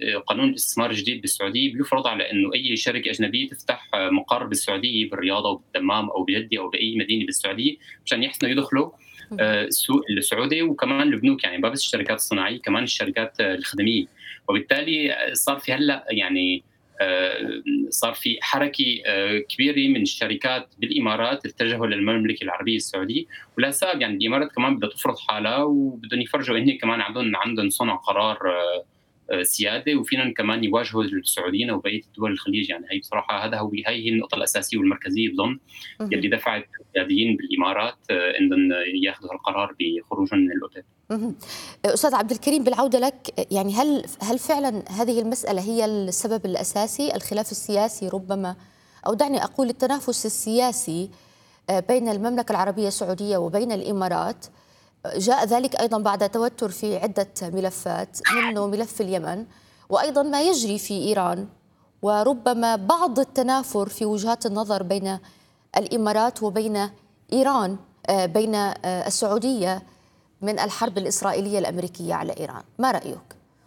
قانون الاستثمار الجديد بالسعودية بيفرض على إنه أي شركة أجنبية تفتح مقر بالسعودية بالرياض أو بالدمام أو بجدة أو بأي مدينة بالسعودية مشان يحسنوا يدخلوا السوق السعودي، وكمان البنوك يعني ما بس الشركات الصناعية كمان الشركات الخدمية. وبالتالي صار في هلأ يعني صار في حركة كبيرة من الشركات بالإمارات اتجهوا للمملكة العربية السعودية، ولا سبب يعني الإمارات كمان بدها تفرض حالها وبدهم يفرجوا إن كمان عندهم صنع قرار سيادة، وفينا كمان يواجهوا السعوديين وبقية دول الخليج. يعني هي بصراحة هي النقطة الأساسية والمركزية بظن يلي دفعت القياديين بالإمارات إنهم ياخذوا القرار بخروجهم من الأوتيل. أستاذ عبد الكريم، بالعودة لك، يعني هل فعلا هذه المسألة هي السبب الأساسي، الخلاف السياسي ربما، أو دعني أقول التنافس السياسي بين المملكة العربية السعودية وبين الإمارات؟ جاء ذلك أيضا بعد توتر في عدة ملفات، منه ملف اليمن وأيضا ما يجري في إيران، وربما بعض التنافر في وجهات النظر بين الإمارات وبين إيران، بين السعودية من الحرب الإسرائيلية الأمريكية على إيران. ما رأيك؟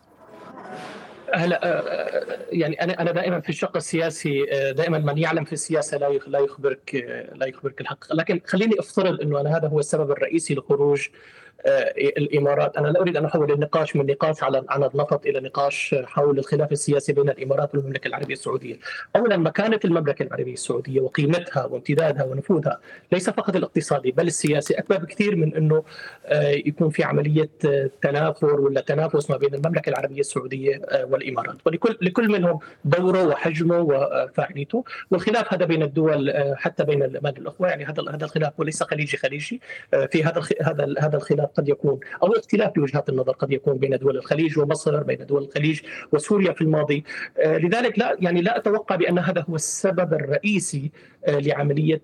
هلا يعني انا دائما في الشق السياسي، دائما من يعلم في السياسه لا يخبرك الحق، لكن خليني افترض انه هذا هو السبب الرئيسي لخروج الامارات. انا لا اريد ان احول النقاش من نقاش عن النفط الى نقاش حول الخلاف السياسي بين الامارات والمملكه العربيه السعوديه. اولا، مكانه المملكه العربيه السعوديه وقيمتها وامتدادها ونفوذها ليس فقط الاقتصادي بل السياسي اكبر بكثير من انه يكون في عمليه تنافر ولا تنافس ما بين المملكه العربيه السعوديه والامارات، ولكل منهم دوره وحجمه وفاعليته. والخلاف هذا بين الدول حتى بين الاخوه، يعني هذا الخلاف وليس خليجي. في هذا الخلاف قد يكون او اختلاف في وجهات النظر قد يكون بين دول الخليج ومصر، بين دول الخليج وسوريا في الماضي. لذلك لا اتوقع بان هذا هو السبب الرئيسي لعمليه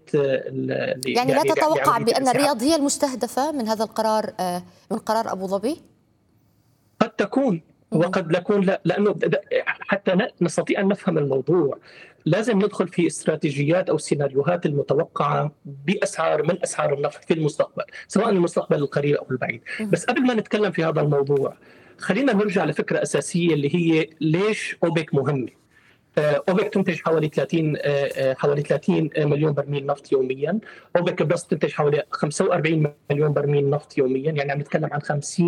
يعني لا تتوقع بان الرياض هي المستهدفه من هذا القرار، من قرار ابو ظبي؟ قد تكون وقد لا يكون، لانه حتى نستطيع ان نفهم الموضوع لازم ندخل في استراتيجيات او السيناريوهات المتوقعه من اسعار النفط في المستقبل، سواء المستقبل القريب او البعيد. بس قبل ما نتكلم في هذا الموضوع خلينا نرجع لفكره اساسيه اللي هي ليش اوبك مهمه. اوبك تنتج حوالي 30 مليون برميل نفط يوميا. اوبك بلس تنتج حوالي 45 مليون برميل نفط يوميا، يعني عم نتكلم عن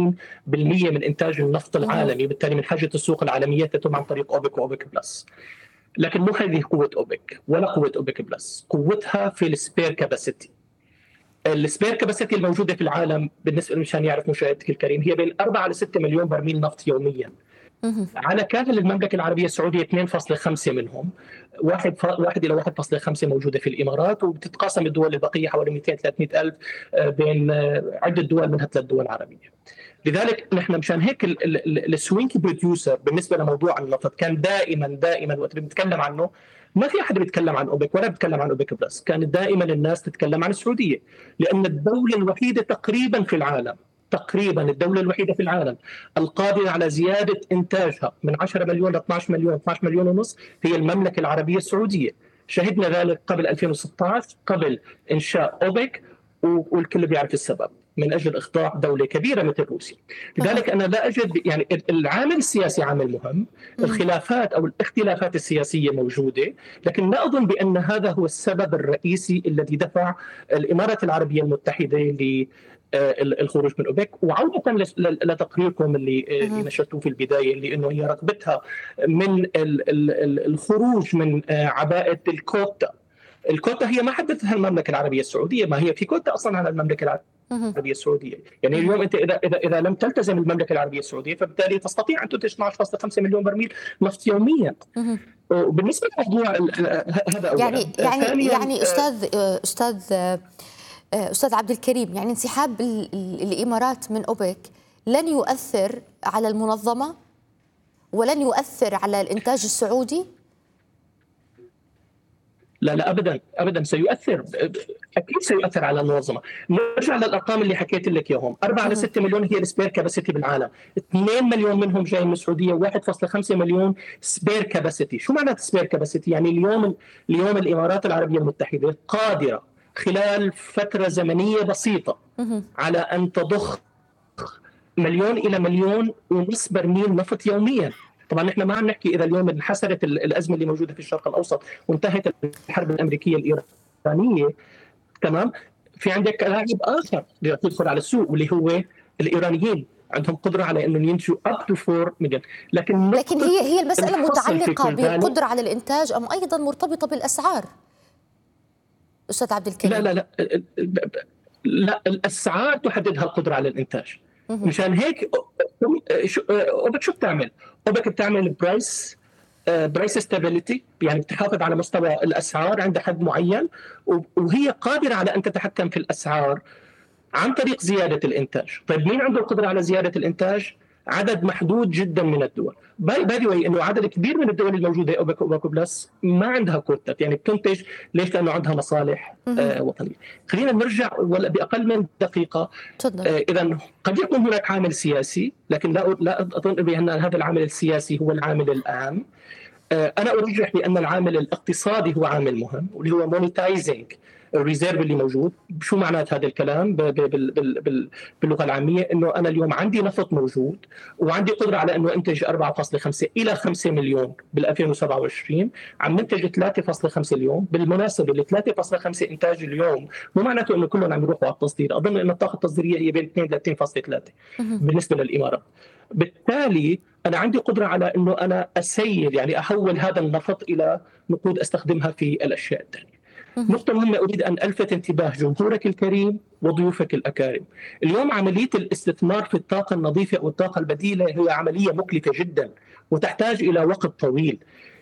50% من انتاج النفط العالمي، بالتالي من حاجه السوق العالميه تتم عن طريق اوبك واوبك بلس. لكن مو هذه قوه اوبك ولا قوه اوبك بلس، قوتها في السبير كاباسيتي. السبير كاباسيتي الموجوده في العالم بالنسبه مشان يعرف مشاهدك الكريم هي بين 4 ل 6 مليون برميل نفط يوميا. على كامل المملكة العربية السعودية 2.5 منهم، 1 إلى 1.5 موجودة في الإمارات، وبتتقاسم الدول البقية حوالي 200-300 ألف بين عدة دول منها 3 دول عربية. لذلك نحن مشان هيك السوينج بروديوسر بالنسبة لموضوع النفط كان دائما وقت بنتكلم عنه ما في أحد بيتكلم عن أوبك ولا بيتكلم عن أوبك بلس، كانت دائما الناس تتكلم عن السعودية، لأن الدولة الوحيدة تقريبا في العالم، الدولة الوحيدة في العالم القادرة على زيادة إنتاجها من 10 مليون ل 12 مليون 12 مليون ونص هي المملكة العربية السعودية. شهدنا ذلك قبل 2016 قبل إنشاء أوبك، والكل بيعرف السبب، من أجل إخضاع دولة كبيرة مثل روسيا. لذلك أنا لا أجد يعني العامل السياسي عامل مهم، الخلافات أو الاختلافات السياسية موجودة، لكن لا أظن بأن هذا هو السبب الرئيسي الذي دفع الإمارات العربية المتحدة الخروج من أوبك. وعودة لتقريركم اللي نشرتوه في البداية، اللي إنه هي رغبتها من الخروج من عباءة الكوتا هي ما حدثها المملكة العربية السعودية، ما هي في كوتا أصلا على المملكة العربية السعودية. يعني اليوم أنت إذا لم تلتزم المملكة العربية السعودية فبالتالي تستطيع أن تنتج 12.5 مليون برميل نفط يوميا. وبالنسبة لموضوع هذا أولا. يعني أستاذ عبد الكريم، يعني انسحاب الإمارات من أوبك لن يؤثر على المنظمة ولن يؤثر على الإنتاج السعودي؟ لا ابدا سيؤثر، اكيد سيؤثر على المنظمه. نرجع للارقام اللي حكيت لك اياهم، 4 ل 6 مليون هي السبير كاباسيتي بالعالم، 2 مليون منهم جاي من السعوديه، 1.5 مليون سبير كاباسيتي. شو معنى سبير كاباسيتي؟ يعني اليوم الامارات العربيه المتحده قادره خلال فتره زمنيه بسيطه على ان تضخ 1 إلى 1.5 مليون برميل نفط يوميا. طبعا نحن ما عم نحكي اذا اليوم انحسرت الازمه اللي موجوده في الشرق الاوسط وانتهت الحرب الامريكيه الايرانيه، تمام، في عندك لاعب اخر يدخل على السوق واللي هو الايرانيين، عندهم قدره على انهم ينتجوا up to 4 مليون. لكن هي المساله متعلقه بالقدره على الانتاج ام ايضا مرتبطه بالاسعار استاذ عبد الكريم؟ لا الاسعار تحددها القدره على الانتاج. مشان هيك اوبك شو بتعمل؟ اوبك بتعمل برايس ستابيليتي، يعني بتحافظ على مستوى الاسعار عند حد معين، وهي قادره على ان تتحكم في الاسعار عن طريق زياده الانتاج. طيب مين عنده القدره على زياده الانتاج؟ عدد محدود جدا من الدول. باي واي انه عدد كبير من الدول الموجوده اوبك بلس ما عندها كوتات، يعني بتنتج. ليش؟ لانه عندها مصالح وطنيه. خلينا نرجع باقل من دقيقه. اذا قد يكون هناك عامل سياسي، لكن لا اظن بان هذا العامل السياسي هو العامل الأهم. انا ارجح بان العامل الاقتصادي هو عامل مهم، واللي هو مونيتايزنج الريزيرف اللي موجود. شو معنات هذا الكلام باللغه العاميه؟ انه انا اليوم عندي نفط موجود وعندي قدره على انه انتج 4.5 الى 5 مليون بال 2027، عم ننتج 3.5 اليوم. بالمناسبه ال 3.5 انتاج اليوم مو معناته انه كلهم عم يروحوا على التصدير، اظن ان الطاقه التصديريه هي بين 2 ل 2.3 بالنسبه للامارات. بالتالي أنا عندي قدرة على أنه أنا أسير، يعني أحول هذا النفط إلى نقود أستخدمها في الأشياء الثانية. نقطة مهمة أريد أن ألفت انتباه جمهورك الكريم وضيوفك الأكارم. اليوم عملية الاستثمار في الطاقة النظيفة أو الطاقة البديلة هي عملية مكلفة جدا وتحتاج إلى وقت طويل.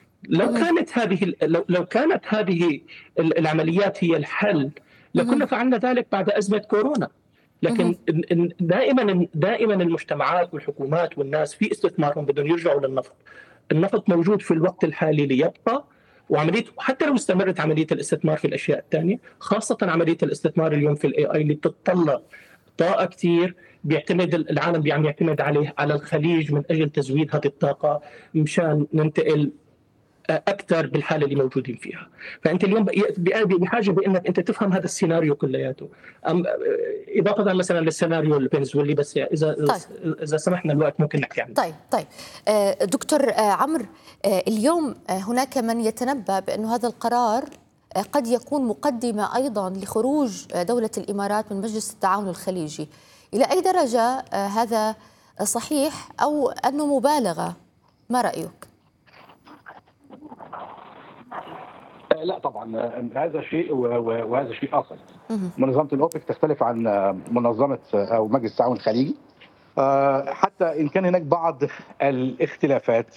لو كانت هذه العمليات هي الحل لكنا فعلنا ذلك بعد أزمة كورونا. لكن دائما المجتمعات والحكومات والناس في استثمارهم بدهم يرجعوا للنفط. النفط موجود في الوقت الحالي ليبقى، وعمليه حتى لو استمرت عمليه الاستثمار في الاشياء الثانيه، خاصه عمليه الاستثمار اليوم في الاي اي اللي بتتطلب طاقه كثير. العالم يعتمد على الخليج من اجل تزويد هذه الطاقه مشان ننتقل اكثر بالحاله اللي موجودين فيها. فانت اليوم بحاجه بانك انت تفهم هذا السيناريو كلياته، اضافه مثلا للسيناريو الفنزويلي. بس اذا سمحنا الوقت ممكن نحكي عنه. طيب دكتور عمرو، اليوم هناك من يتنبأ بأن هذا القرار قد يكون مقدمة أيضا لخروج دولة الإمارات من مجلس التعاون الخليجي. إلى أي درجة هذا صحيح أو أنه مبالغة؟ ما رأيك؟ لا طبعا هذا شيء وهذا شيء اخر. منظمه الاوبك تختلف عن منظمه او مجلس التعاون الخليجي، حتى ان كان هناك بعض الاختلافات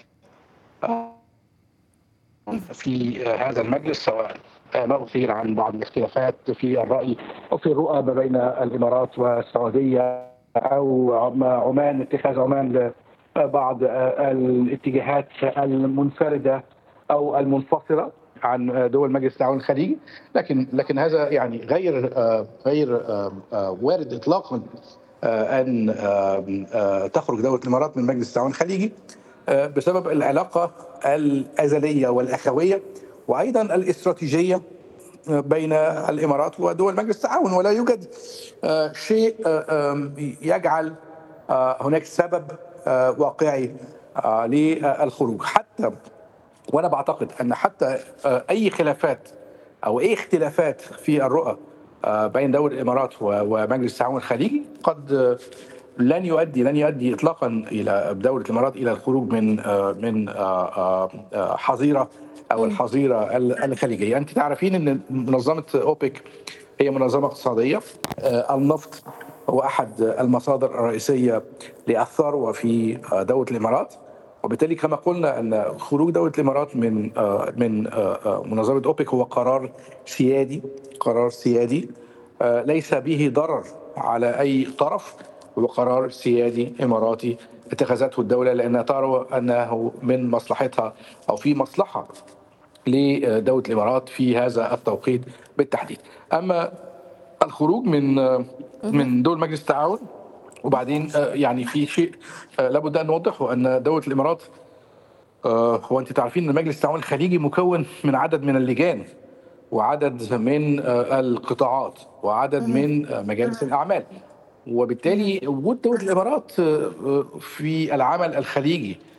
في هذا المجلس، سواء ما اثير عن بعض الاختلافات في الراي او في الرؤى ما بين الامارات والسعوديه او عمان، اتخاذ عمان لبعض الاتجاهات المنفرده او المنفصله عن دول مجلس التعاون الخليجي. لكن هذا يعني غير وارد اطلاقا ان تخرج دوله الامارات من مجلس التعاون الخليجي بسبب العلاقه الازليه والاخويه وايضا الاستراتيجيه بين الامارات ودول مجلس التعاون، ولا يوجد شيء يجعل هناك سبب واقعي للخروج. حتى وانا بعتقد ان حتى اي خلافات او اي اختلافات في الرؤى بين دول الامارات ومجلس التعاون الخليجي قد لن يؤدي اطلاقا الى دوله الامارات الى الخروج من حظيره او الحظيره الخليجيه. انت تعرفين ان منظمه اوبك هي منظمه اقتصاديه. النفط هو احد المصادر الرئيسيه للثروه في دوله الامارات، وبالتالي كما قلنا ان خروج دوله الامارات من منظمه اوبك هو قرار سيادي ليس به ضرر على اي طرف، هو قرار سيادي اماراتي اتخذته الدوله لانها ترى انه من مصلحتها او في مصلحه لدوله الامارات في هذا التوقيت بالتحديد. اما الخروج من دول مجلس التعاون، وبعدين يعني في شيء لابد ان نوضحه، ان دوله الامارات هو انت تعرفين ان مجلس التعاون الخليجي مكون من عدد من اللجان وعدد من القطاعات وعدد من مجالس الاعمال، وبالتالي وجود دوله الامارات في العمل الخليجي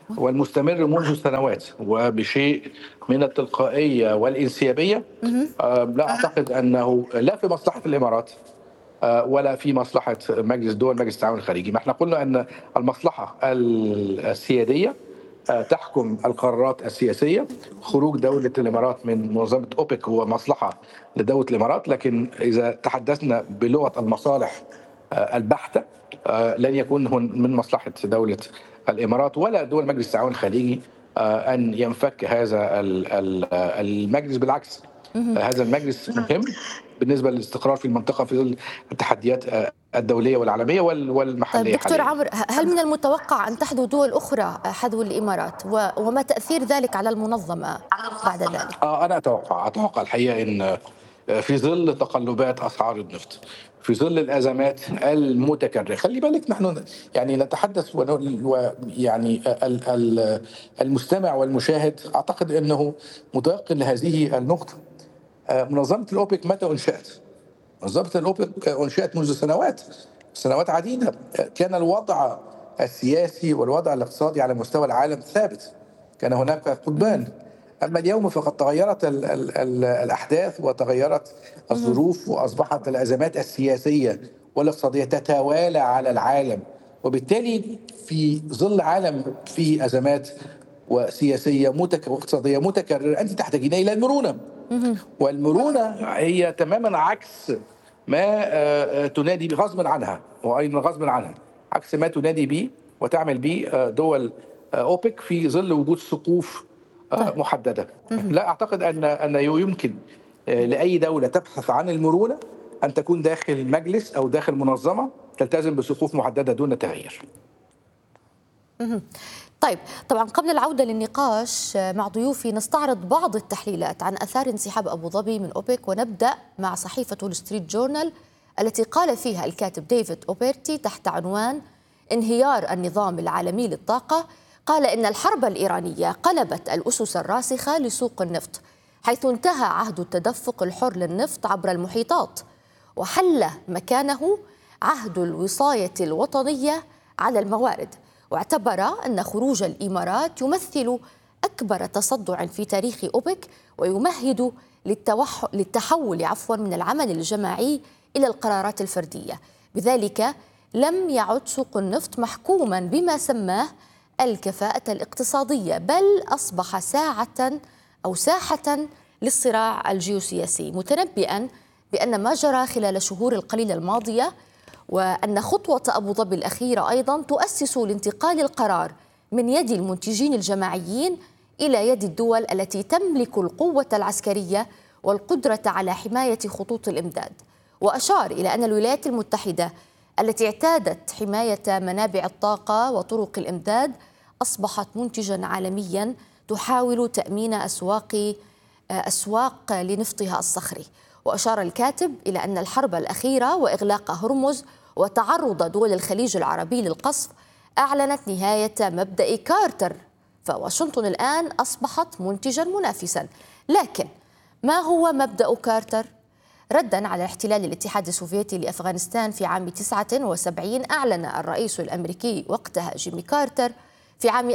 والمستمر منذ سنوات وبشيء من التلقائية والانسيابية، لا أعتقد أنه لا في مصلحة الإمارات ولا في مصلحة مجلس التعاون الخليجي. ما احنا قلنا أن المصلحة السيادية تحكم القرارات السياسية. خروج دولة الإمارات من منظمة أوبك هو مصلحة لدولة الإمارات، لكن إذا تحدثنا بلغة المصالح البحتة لن يكون من مصلحة دولة الإمارات ولا دول مجلس التعاون الخليجي أن ينفك هذا المجلس. بالعكس، هذا المجلس مهم بالنسبة للاستقرار في المنطقة في ظل التحديات الدولية والعالمية والمحلية. طيب دكتور عمرو، هل من المتوقع أن تحذو دول أخرى حذو الإمارات، وما تأثير ذلك على المنظمة بعد ذلك؟ أنا أتوقع الحقيقة أن في ظل تقلبات أسعار النفط، في ظل الأزمات المتكررة، خلي بالك نحن يعني نتحدث يعني المستمع والمشاهد أعتقد أنه متيقن لهذه النقطة. منظمة الأوبك متى أنشأت؟ منظمة الأوبك أنشأت منذ سنوات عديدة. كان الوضع السياسي والوضع الاقتصادي على مستوى العالم ثابت، كان هناك قطبان. أما اليوم فقد تغيرت الأحداث وتغيرت الظروف، وأصبحت الأزمات السياسية والاقتصادية تتوالى على العالم، وبالتالي في ظل عالم فيه أزمات وسياسية واقتصادية متكررة أنت تحتاجين إلى المرونة، والمرونة هي تماما عكس ما تنادي غصبا عنها، وأيضا غصبا عنها عكس ما تنادي به وتعمل به دول أوبك في ظل وجود سقوف محددة. لا أعتقد أن يمكن لأي دولة تبحث عن المرونة أن تكون داخل مجلس أو داخل منظمة تلتزم بسقوف محددة دون تغيير. طيب، طبعا قبل العودة للنقاش مع ضيوفي نستعرض بعض التحليلات عن أثار انسحاب أبو ظبي من أوبك، ونبدأ مع صحيفة وول ستريت جورنال التي قال فيها الكاتب ديفيد أوبرتي تحت عنوان انهيار النظام العالمي للطاقة، قال إن الحرب الإيرانية قلبت الأسس الراسخة لسوق النفط، حيث انتهى عهد التدفق الحر للنفط عبر المحيطات، وحل مكانه عهد الوصاية الوطنية على الموارد. واعتبر أن خروج الإمارات يمثل أكبر تصدع في تاريخ أوبك، ويمهد للتحول من العمل الجماعي إلى القرارات الفردية. بذلك لم يعد سوق النفط محكوما بما سماه الكفاءة الاقتصادية، بل أصبح ساحة للصراع الجيوسياسي، متنبئا بأن ما جرى خلال الشهور القليلة الماضية وأن خطوة أبو ظبي الأخيرة أيضا تؤسس لانتقال القرار من يد المنتجين الجماعيين إلى يد الدول التي تملك القوة العسكرية والقدرة على حماية خطوط الإمداد. وأشار إلى أن الولايات المتحدة التي اعتادت حماية منابع الطاقة وطرق الإمداد أصبحت منتجا عالميا تحاول تأمين أسواق لنفطها الصخري. وأشار الكاتب إلى أن الحرب الأخيرة وإغلاق هرمز وتعرض دول الخليج العربي للقصف أعلنت نهاية مبدأ كارتر، فواشنطن الآن أصبحت منتجا منافسا. لكن ما هو مبدأ كارتر؟ ردا على احتلال الاتحاد السوفيتي لأفغانستان في عام 79، أعلن الرئيس الأمريكي وقتها جيمي كارتر في عام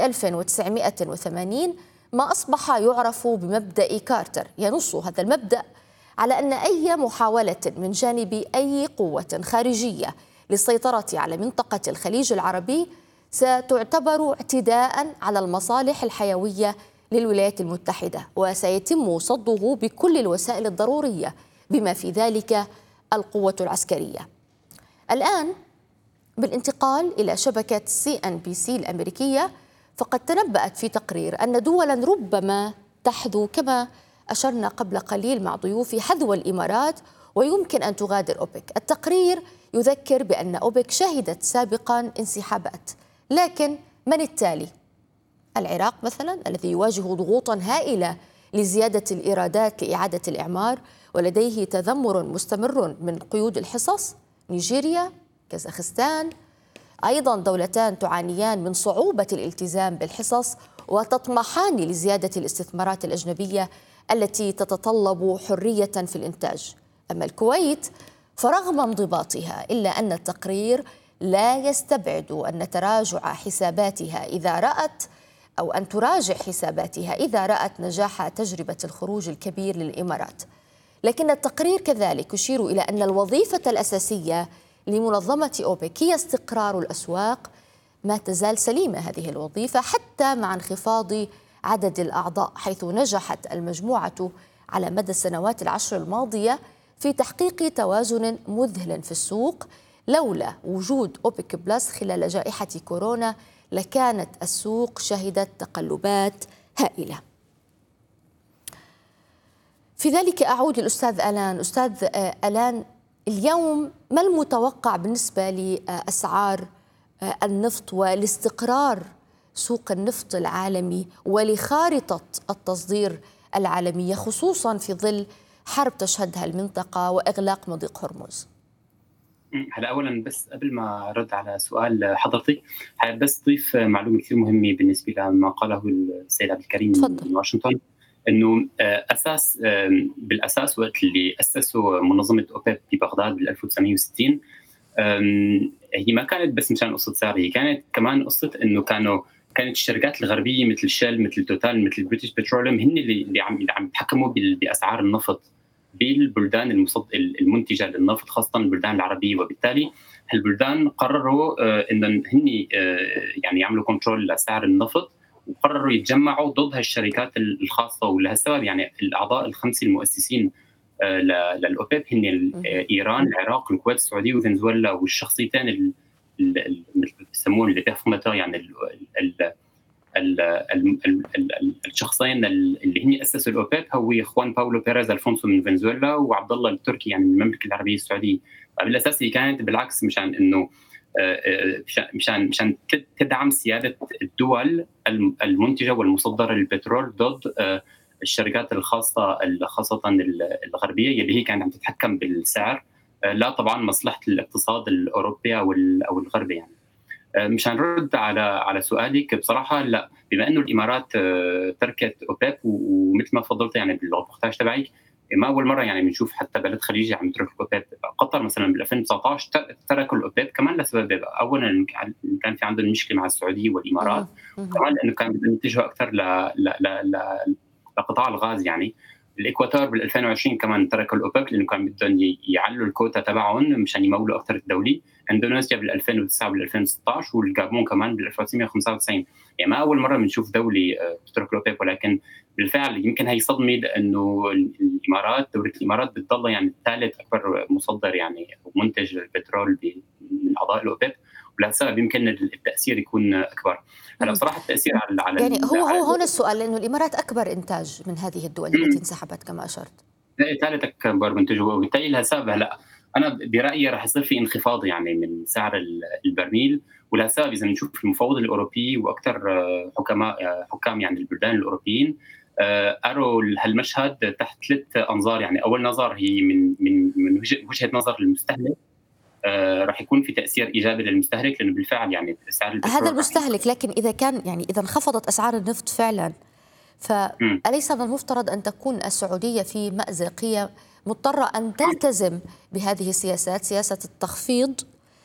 1980 ما أصبح يعرف بمبدأ كارتر. ينص هذا المبدأ على أن أي محاولة من جانب أي قوة خارجية للسيطرة على منطقة الخليج العربي ستعتبر اعتداء على المصالح الحيوية للولايات المتحدة، وسيتم صده بكل الوسائل الضرورية بما في ذلك القوة العسكرية. الآن بالانتقال إلى شبكة CNBC الأمريكية، فقد تنبأت في تقرير أن دولا ربما تحذو كما أشرنا قبل قليل مع ضيوفي حذو الإمارات ويمكن أن تغادر أوبك. التقرير يذكر بأن أوبك شهدت سابقا انسحابات، لكن من التالي؟ العراق مثلا الذي يواجه ضغوطا هائلة لزيادة الإيرادات لإعادة الإعمار ولديه تذمر مستمر من قيود الحصص، نيجيريا، كازاخستان، أيضا دولتان تعانيان من صعوبة الالتزام بالحصص وتطمحان لزيادة الاستثمارات الأجنبية التي تتطلب حرية في الإنتاج. أما الكويت فرغم انضباطها إلا أن التقرير لا يستبعد أن تراجع حساباتها إذا رأت أو أن تراجع حساباتها إذا رأت نجاح تجربة الخروج الكبير للإمارات. لكن التقرير كذلك يشير إلى أن الوظيفة الأساسية لمنظمة أوبك هي استقرار الأسواق. ما تزال سليمة هذه الوظيفة حتى مع انخفاض عدد الأعضاء، حيث نجحت المجموعة على مدى السنوات العشر الماضية في تحقيق توازن مذهل في السوق. لولا وجود أوبك بلس خلال جائحة كورونا لكانت السوق شهدت تقلبات هائلة. في ذلك أعود للأستاذ ألان. أستاذ ألان، اليوم ما المتوقع بالنسبة لأسعار النفط ولاستقرار سوق النفط العالمي ولخارطة التصدير العالمية، خصوصا في ظل حرب تشهدها المنطقة وإغلاق مضيق هرمز؟ هلا اولا بس قبل ما ارد على سؤال حضرتك حابب بس اضيف معلومه كثير مهمه بالنسبه لما قاله السيد عبد الكريم من واشنطن، انه بالاساس وقت اللي اسسوا منظمه اوبك ببغداد بال 1960 هي ما كانت بس مشان قصه سعر، هي كانت كمان قصه انه كانت الشركات الغربيه مثل شيل مثل توتال مثل بريتش بتروليوم هن اللي عم يتحكموا باسعار النفط بالبلدان المنتجه للنفط، خاصه البلدان العربيه. وبالتالي هالبلدان قرروا ان هن يعني يعملوا كنترول لسعر النفط، وقرروا يتجمعوا ضد هالشركات الخاصه. ولهالسبب يعني الاعضاء الخمسه المؤسسين للاوبك هن ايران، العراق، الكويت، السعوديه وفنزويلا، والشخصيتين اللي بيسموهم اللي بيفهمتها يعني الشخصين اللي هن اسسوا الاوبك هو خوان باولو بيريز الفونسو من فنزويلا وعبد الله التركي يعني من المملكه العربيه السعوديه. بالاساس هي كانت بالعكس مشان انه مشان تدعم سياده الدول المنتجه والمصدره للبترول ضد الشركات الخاصه خاصه الغربيه اللي هي كانت عم تتحكم بالسعر، لا طبعا مصلحه الاقتصاد الاوروبي او الغربي. يعني مشان نرد على سؤالك بصراحه لا، بما انه الامارات تركت اوبك ومثل ما تفضلت يعني بالريبورتاج تبعك ما اول مره يعني بنشوف حتى بلد خليجي عم يترك الاوبك. قطر مثلا بال 2019 تركوا الاوبك كمان لسبب، اولا كان في عندهم مشكله مع السعوديه والامارات، كمان لانه كان بدهم يتجهوا اكثر لقطاع الغاز. يعني الاكواتور بال 2020 كمان تركوا الاوبك لانه كان بدهم يعلوا الكوتا تبعهم مشان يمولوا اكثر الدولي. اندونيسيا بال 2009 وبال 2016 والجابون كمان بال 1995. يعني ما اول مره بنشوف دوله تترك الاوبك، ولكن بالفعل يمكن هي صدمه لانه دوله الامارات بتضل يعني ثالث اكبر مصدر يعني منتج للبترول من اعضاء الاوبك، ولهالسبب يمكن التاثير يكون اكبر. هلا بصراحه التاثير على يعني هو هنا السؤال، لانه الامارات اكبر انتاج من هذه الدول التي انسحبت كما اشرت. ثالث اكبر منتج، وبالتالي لهالسبب هلا انا برايي راح يصير في انخفاض يعني من سعر البرميل. ولهالسبب اذا نشوف المفوض الاوروبي واكثر حكام يعني البلدان الاوروبيين اروا هالمشهد تحت ثلاث انظار. يعني اول نظر هي من وجهه نظر المستهلك، راح يكون في تاثير ايجابي للمستهلك لانه بالفعل يعني سعر البترول هذا المستهلك. لكن اذا انخفضت اسعار النفط فعلا، فأليس من المفترض ان تكون السعوديه في مأزق؟ هي مضطره ان تلتزم بهذه السياسات، سياسه التخفيض،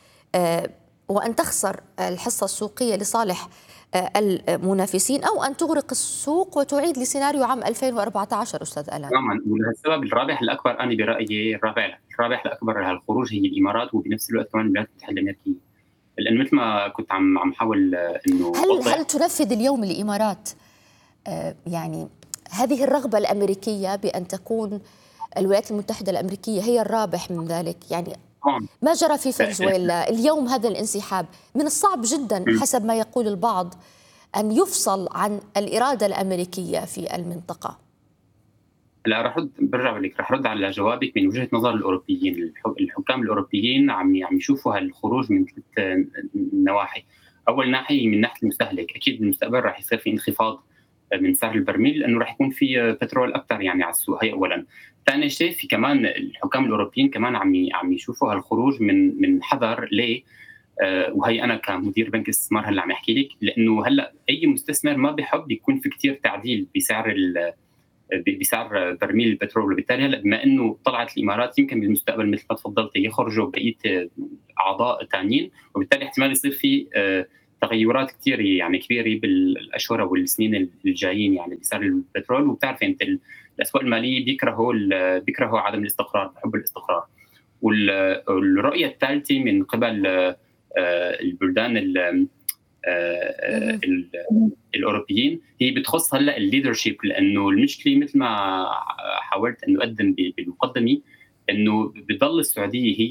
وان تخسر الحصه السوقيه لصالح المنافسين، او ان تغرق السوق وتعيد لسيناريو عام 2014. استاذ ألان، تماما. ولهالسبب الرابح الاكبر انا برايي الرابح الاكبر لهالخروج هي الامارات، وبنفس الوقت كمان الولايات المتحده الامريكيه. لان مثل ما كنت عم حاول انه هل تنفذ اليوم الامارات يعني هذه الرغبه الامريكيه بان تكون الولايات المتحده الامريكيه هي الرابح من ذلك؟ يعني ما جرى في فنزويلا اليوم، هذا الانسحاب من الصعب جدا حسب ما يقول البعض أن يفصل عن الإرادة الأمريكية في المنطقة. لا رح رد على جوابك من وجهة نظر الأوروبيين. الحكام الأوروبيين عم يشوفوا هالخروج من ثلاث نواحي. أول ناحية من ناحية المستهلك، أكيد بالمستقبل رح يصير في انخفاض من سعر البرميل لأنه رح يكون في بترول أكثر يعني على السوق، هي أولا. ثاني شيء في كمان الحكام الأوروبيين كمان عم يشوفوا هالخروج من حذر. ليه؟ وهي انا كمدير بنك استثمار هلا عم احكي لك، لانه هلا اي مستثمر ما بيحب يكون في كثير تعديل بسعر برميل البترول. وبالتالي هلا بما انه طلعت الامارات يمكن بالمستقبل مثل ما تفضلت يخرجوا بقيه اعضاء ثانيين، وبالتالي احتمال يصير في تغيرات كثير يعني كبيره بالاشهر والسنين الجايين، يعني بسعر البترول. وبتعرف انت الاسواق الماليه بيكرهوا عدم الاستقرار، بحب الاستقرار. والرؤيه الثالثه من قبل البلدان الاوروبيين هي بتخص هلا الليدرشيب، لانه المشكله مثل ما حاولت انه اقدم بالمقدمه انه بتضل السعوديه هي